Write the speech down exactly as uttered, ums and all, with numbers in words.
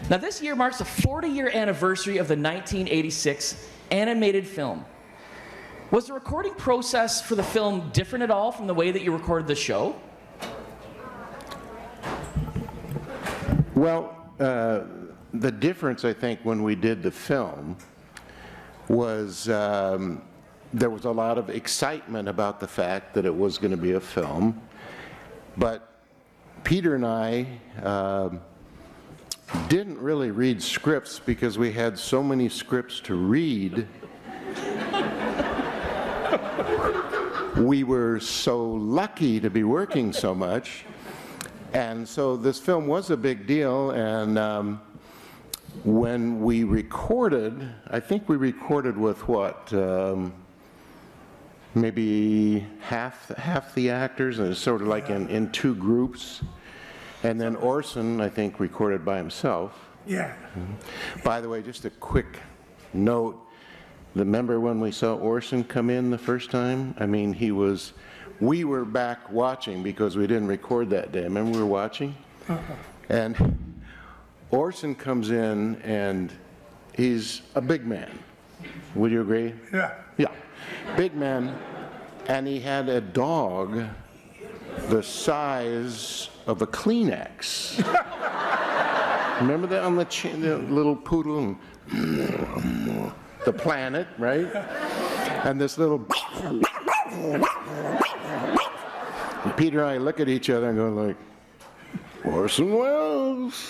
Now, this year marks the forty-year anniversary of the nineteen eighty-six animated film. Was the recording process for the film different at all from the way that you recorded the show? Well, uh, the difference, I think, when we did the film was um, there was a lot of excitement about the fact that it was going to be a film, but Peter and I uh, didn't really read scripts because we had so many scripts to read. We were so lucky to be working so much, and so this film was a big deal. And um, when we recorded, I think we recorded with what, um, maybe half half the actors, and it's sort of like in, in two groups. And then Orson, I think, recorded by himself. Yeah. Mm-hmm. By the way, just a quick note. Remember when we saw Orson come in the first time? I mean, he was, we were back watching because we didn't record that day. Remember we were watching? Uh-huh. And Orson comes in and he's a big man. Would you agree? Yeah. Yeah. Big man. And he had a dog the size of a Kleenex. Remember that on the, ch- the little poodle? And the planet, right? And this little... And Peter and I look at each other and go like, Orson Welles.